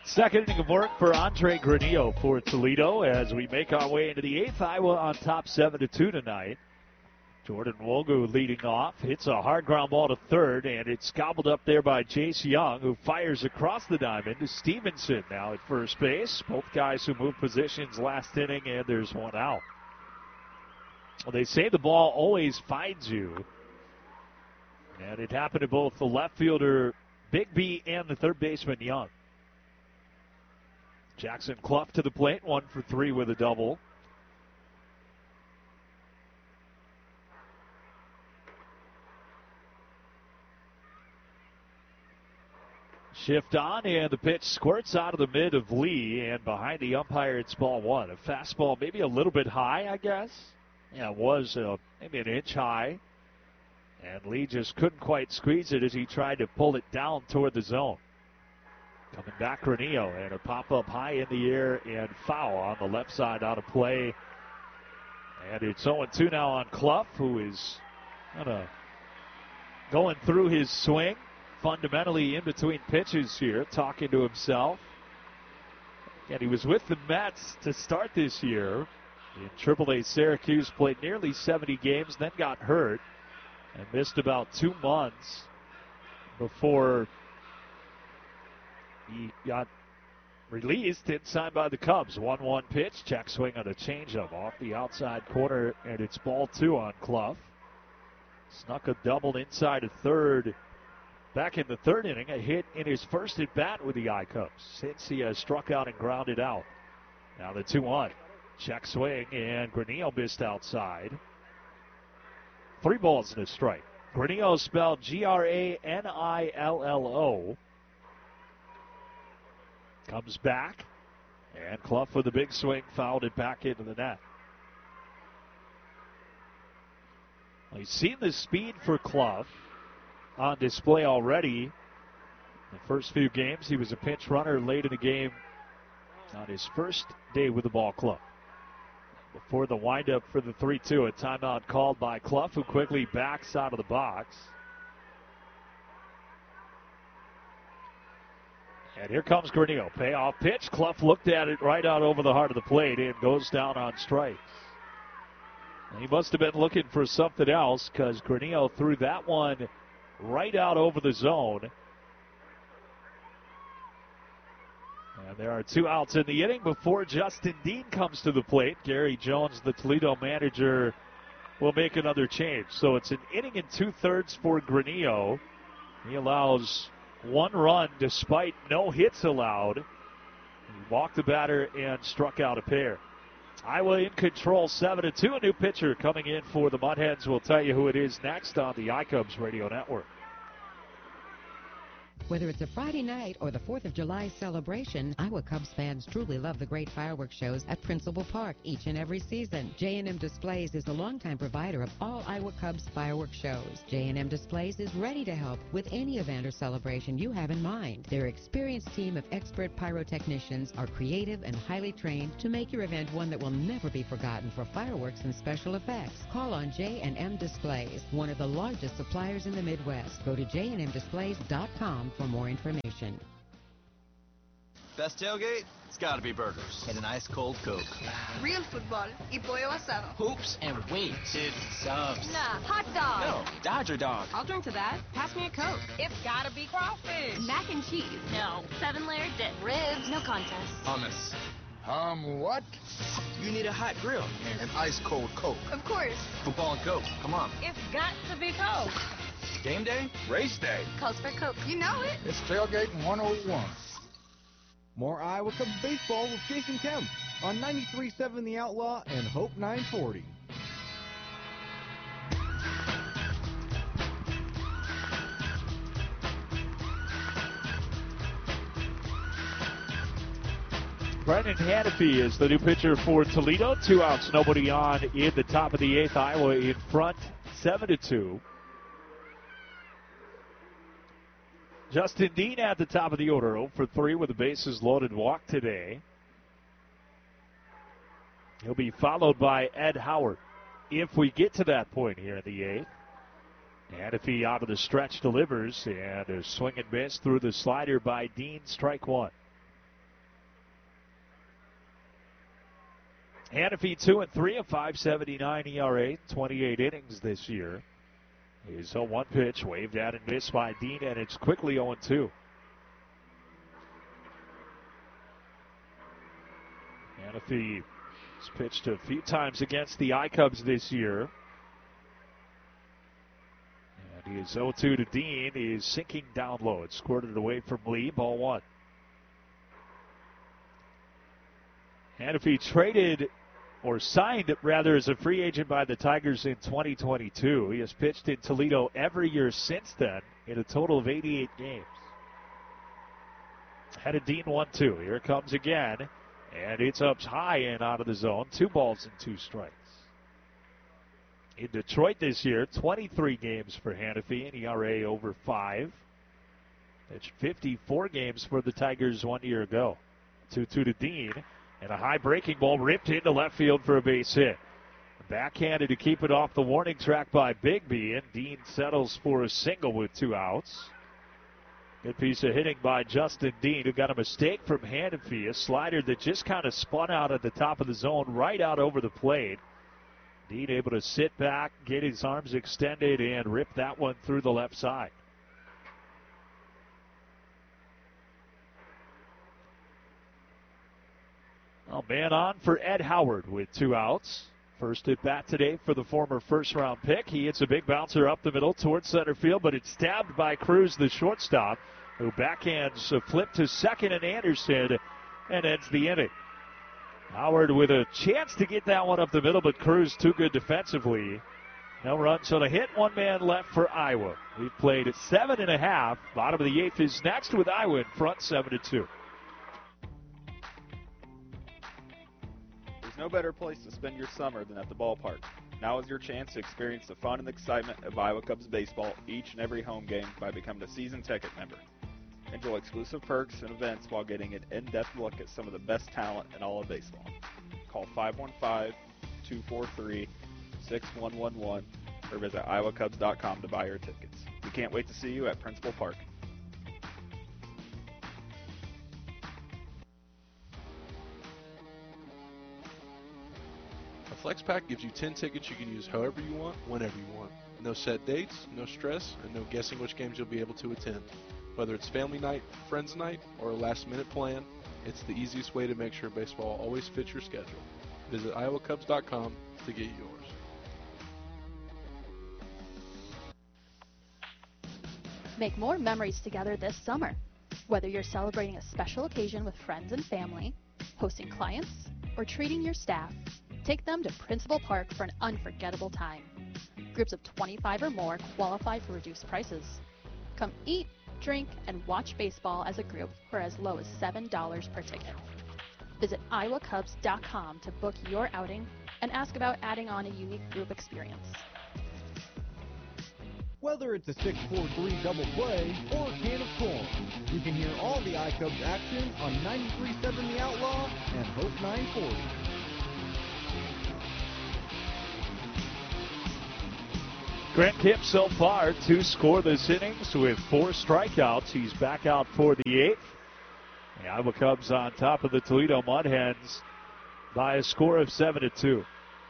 Second inning of work for Andre Granillo for Toledo as we make our way into the eighth. Iowa on top 7-2 tonight. Jordan Wogu leading off, hits a hard ground ball to third, and it's gobbled up there by Jace Young, who fires across the diamond to Stevenson now at first base. Both guys who moved positions last inning, and there's one out. Well, they say the ball always finds you, and it happened to both the left fielder Bigby and the third baseman Young. Jackson Clough to the plate, 1 for 3 with a double. Shift on, and the pitch squirts out of the mid of Lee, and behind the umpire, it's ball one. A fastball maybe a little bit high, I guess. Yeah, it was maybe an inch high, and Lee just couldn't quite squeeze it as he tried to pull it down toward the zone. Coming back, Granillo, and a pop-up high in the air and foul on the left side out of play. And it's 0-2 now on Clough, who is going through his swing, fundamentally in between pitches here, talking to himself. And he was with the Mets to start this year. In AAA Syracuse, played nearly 70 games, then got hurt and missed about 2 months before he got released and signed by the Cubs. 1-1 pitch, check swing on a changeup off the outside corner, and it's ball 2 on Clough. Snuck a double inside of third back in the third inning, a hit in his first at bat with the I-Cubs since he has struck out and grounded out. Now the 2-1. Check swing, and Granillo missed outside. 3 balls and a strike. Granillo spelled Granillo. Comes back, and Clough with a big swing fouled it back into the net. Well, you've seen the speed for Clough on display already. The first few games, he was a pinch runner late in the game on his first day with the ball club. Before the windup for the 3-2, a timeout called by Clough, who quickly backs out of the box. And here comes Granillo. Payoff pitch. Clough looked at it right out over the heart of the plate and goes down on strikes. And he must have been looking for something else because Granillo threw that one right out over the zone. And there are 2 outs in the inning before Justin Dean comes to the plate. Gary Jones, the Toledo manager, will make another change. So it's an inning and 2/3 for Granillo. He allows 1 run despite no hits allowed. He walked the batter and struck out a pair. Iowa in control, 7-2. A new pitcher coming in for the Mudhens. We'll tell you who it is next on the iCubs Radio Network. Whether it's a Friday night or the 4th of July celebration, Iowa Cubs fans truly love the great fireworks shows at Principal Park each and every season. J&M Displays is the longtime provider of all Iowa Cubs fireworks shows. J&M Displays is ready to help with any event or celebration you have in mind. Their experienced team of expert pyrotechnicians are creative and highly trained to make your event one that will never be forgotten for fireworks and special effects. Call on J&M Displays, one of the largest suppliers in the Midwest. Go to jnmdisplays.com for more information. Best tailgate? It's gotta be burgers. And an ice cold Coke. Real football y pollo asado. Hoops and wings. It's subs. Nah, hot dog. No, Dodger dog. I'll drink to that. Pass me a Coke. It's gotta be crawfish. Mac and cheese. No. 7-layer dip. Ribs. No contest. Hummus. What? You need a hot grill. An ice cold Coke. Of course. Football and Coke. Come on. It's got to be Coke. Game day? Race day. Calls for Coke. You know it. It's tailgating 101. More Iowa Cubs baseball with Jason Kemp on 93.7 The Outlaw and Hope 940. Brendan Hannafy is the new pitcher for Toledo. 2 outs, nobody on in the top of the 8th. Iowa in front, 7-2. Justin Dean at the top of the order, 0 for 3 with a bases loaded walk today. He'll be followed by Ed Howard if we get to that point here in the 8th. And if he out of the stretch delivers, and a swing and miss through the slider by Dean, strike 1. Hannafy 2-3, a 5.79 ERA, 28 innings this year. His 0-1 pitch waved at and missed by Dean, and it's quickly 0-2. Hannafy has pitched a few times against the iCubs this year. And his 0-2 to Dean is sinking down low. It squirted away from Lee, ball one. Hannafy traded, or signed rather, as a free agent by the Tigers in 2022. He has pitched in Toledo every year since then in a total of 88 games. Had a Dean 1-2. Here it comes again. And it's up high and out of the zone. 2 balls and 2 strikes. In Detroit this year, 23 games for Hannafy, an ERA over 5. That's 54 games for the Tigers 1 year ago. 2-2 to Dean. And a high breaking ball ripped into left field for a base hit. Backhanded to keep it off the warning track by Bigby, and Dean settles for a single with 2 outs. Good piece of hitting by Justin Dean, who got a mistake from Hannafy, a slider that just kind of spun out at the top of the zone, right out over the plate. Dean able to sit back, get his arms extended, and rip that one through the left side. Well, man on for Ed Howard with 2 outs. First at bat today for the former first-round pick. He hits a big bouncer up the middle towards center field, but it's stabbed by Cruz, the shortstop, who backhands a flip to second and Anderson and ends the inning. Howard with a chance to get that one up the middle, but Cruz too good defensively. No runs on a hit, 1 man left for Iowa. We've played at 7.5. Bottom of the 8th is next with Iowa in front, 7-2. There's no better place to spend your summer than at the ballpark. Now is your chance to experience the fun and excitement of Iowa Cubs baseball each and every home game by becoming a season ticket member. Enjoy exclusive perks and events while getting an in-depth look at some of the best talent in all of baseball. Call 515-243-6111 or visit iowacubs.com to buy your tickets. We can't wait to see you at Principal Park. FlexPack gives you 10 tickets you can use however you want, whenever you want. No set dates, no stress, and no guessing which games you'll be able to attend. Whether it's family night, friends night, or a last-minute plan, it's the easiest way to make sure baseball always fits your schedule. Visit iowacubs.com to get yours. Make more memories together this summer. Whether you're celebrating a special occasion with friends and family, hosting clients, or treating your staff, take them to Principal Park for an unforgettable time. Groups of 25 or more qualify for reduced prices. Come eat, drink, and watch baseball as a group for as low as $7 per ticket. Visit iowacubs.com to book your outing and ask about adding on a unique group experience. Whether it's a 6-4-3 double play or a can of corn, you can hear all the iCubs action on 93.7 The Outlaw and Hope 940. Grant Kipp so far 2 scoreless innings with 4 strikeouts. He's back out for the 8th. The Iowa Cubs on top of the Toledo Mud Hens by a score of 7-2.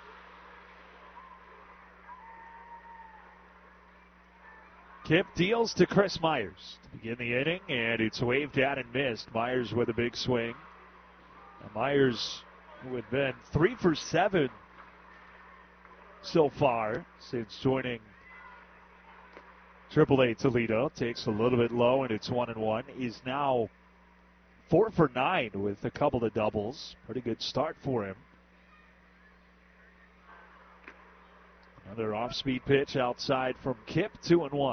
Kipp deals to Chris Myers to begin the inning, and it's waved at and missed. Myers with a big swing. And Myers, who had been 3 for 7 so far since joining AAA Toledo, takes a little bit low, and it's 1-1. Is now 4 for 9 with a couple of doubles. Pretty good start for him. Another off-speed pitch outside from Kipp, 2-1.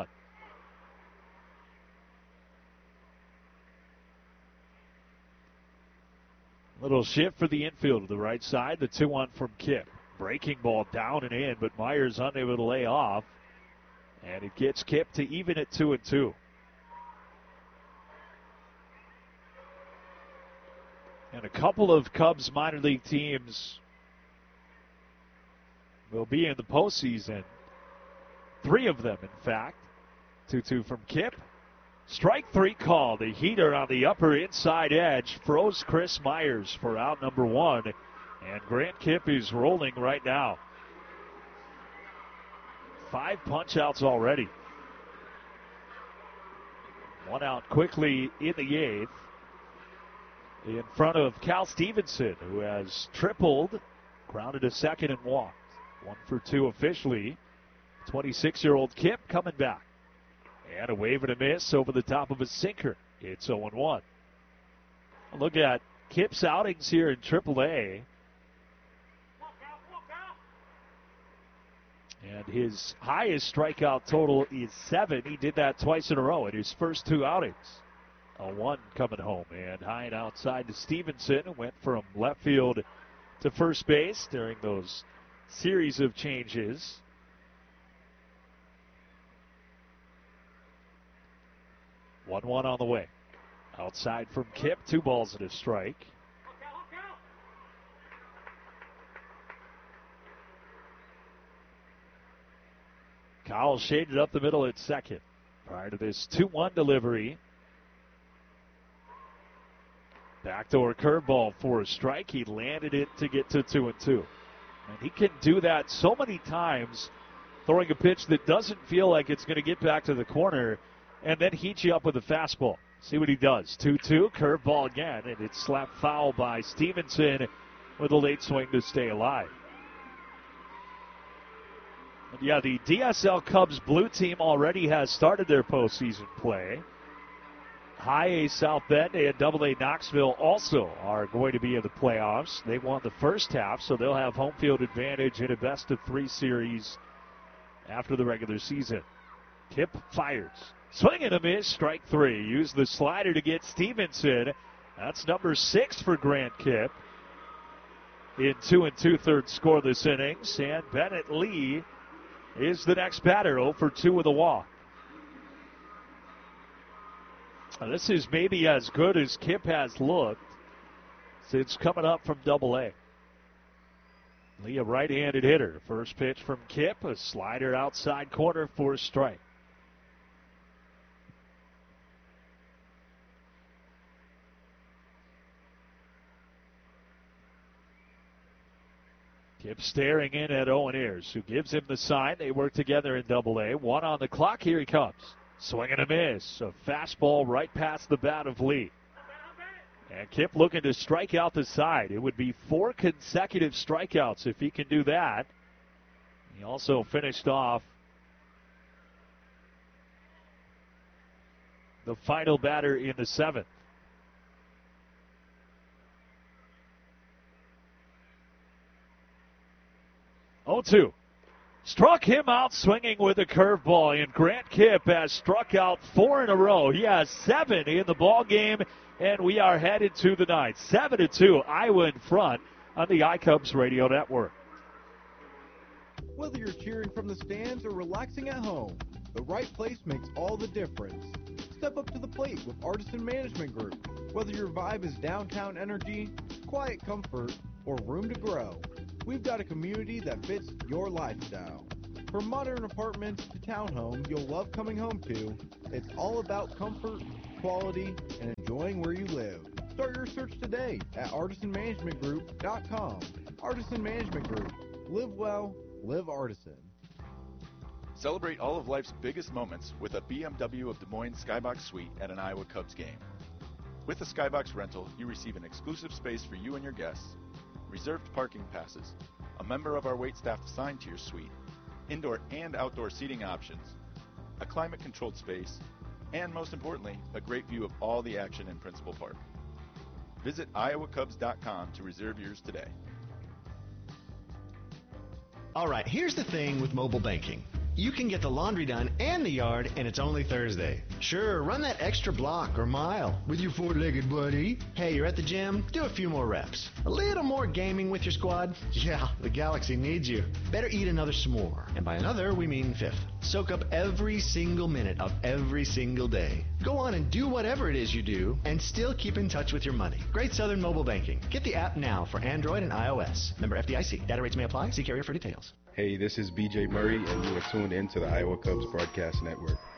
Little shift for the infield to the right side. The 2-1 from Kipp. Breaking ball down and in, but Myers unable to lay off. And it gets Kipp to even at 2-2. And a couple of Cubs minor league teams will be in the postseason. 3 of them, in fact. 2-2 from Kipp. Strike 3 call. The heater on the upper inside edge froze Chris Myers for out number 1. And Grant Kipp is rolling right now. 5 punch-outs already. 1 out quickly in the 8th. In front of Cal Stevenson, who has tripled, grounded a second and walked. 1 for 2 officially. 26-year-old Kipp coming back. And a wave and a miss over the top of a sinker. It's 0-1. Look at Kipp's outings here in AAA. And his highest strikeout total is 7. He did that twice in a row in his first 2 outings. A 1 coming home. And high and outside to Stevenson, who went from left field to first base during those series of changes. One on the way. Outside from Kipp, 2 balls and a strike. Kyle shaded up the middle at second. Prior to this 2-1 delivery. Backdoor curveball for a strike. He landed it to get to 2-2. And he can do that so many times, throwing a pitch that doesn't feel like it's going to get back to the corner, and then heat you up with a fastball. See what he does. 2-2, curveball again, and it's slapped foul by Stevenson with a late swing to stay alive. And yeah, the DSL Cubs blue team already has started their postseason play. High A South Bend and Double A Knoxville also are going to be in the playoffs. They won the first half, so they'll have home field advantage in a best-of-3 series after the regular season. Kipp fires. Swing and a miss, strike 3. Use the slider to get Stevenson. That's number 6 for Grant Kipp in 2 2/3 scoreless innings. And Bennett Lee is the next batter, 0 for 2 with a walk. Now, this is maybe as good as Kipp has looked since coming up from Double A. Lee, a right-handed hitter. First pitch from Kipp, a slider outside corner for a strike. Kipp staring in at Owen Ayers, who gives him the sign. They work together in Double A. 1 on the clock. Here he comes. Swing and a miss. A fastball right past the bat of Lee. And Kipp looking to strike out the side. It would be 4 consecutive strikeouts if he can do that. He also finished off the final batter in the 7th. 0-2. Struck him out swinging with a curveball, and Grant Kipp has struck out 4 in a row. He has 7 in the ball game, and we are headed to the 9th. 7-2, Iowa in front on the iCubs Radio Network. Whether you're cheering from the stands or relaxing at home, the right place makes all the difference. Step up to the plate with Artisan Management Group. Whether your vibe is downtown energy, quiet comfort, or room to grow, we've got a community that fits your lifestyle. From modern apartments to townhomes you'll love coming home to, it's all about comfort, quality, and enjoying where you live. Start your search today at artisanmanagementgroup.com. Artisan Management Group. Live well, live Artisan. Celebrate all of life's biggest moments with a BMW of Des Moines Skybox Suite at an Iowa Cubs game. With the Skybox rental, you receive an exclusive space for you and your guests, reserved parking passes, a member of our waitstaff assigned to your suite, indoor and outdoor seating options, a climate-controlled space, and most importantly, a great view of all the action in Principal Park. Visit iowacubs.com to reserve yours today. All right, here's the thing with mobile banking. You can get the laundry done and the yard, and it's only Thursday. Sure, run that extra block or mile with your four-legged buddy. Hey, you're at the gym? Do a few more reps. A little more gaming with your squad? Yeah, the Galaxy needs you. Better eat another s'more. And by another, we mean fifth. Soak up every single minute of every single day. Go on and do whatever it is you do, and still keep in touch with your money. Great Southern Mobile Banking. Get the app now for Android and iOS. Member FDIC. Data rates may apply. See carrier for details. Hey, this is BJ Murray, and you are tuned in to the Iowa Cubs Broadcast Network.